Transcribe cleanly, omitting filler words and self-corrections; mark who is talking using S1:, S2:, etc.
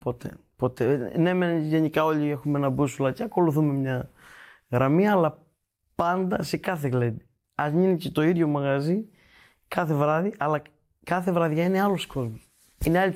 S1: Ποτέ. Ναι, γενικά όλοι έχουμε ένα μπούσουλα και ακολουθούμε μια γραμμή, αλλά πάντα σε κάθε γλέντι. Ας μην είναι και το ίδιο μαγαζί κάθε βράδυ, αλλά κάθε βραδιά είναι άλλος κόσμος. Είναι άλλη